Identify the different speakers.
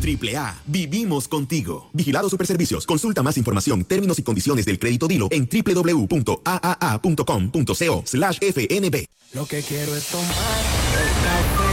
Speaker 1: AAA, vivimos contigo. Vigilado Superservicios. Consulta más información, términos y condiciones del crédito Dilo en www.aaa.com.co/fnb.
Speaker 2: Lo que quiero es tomar el café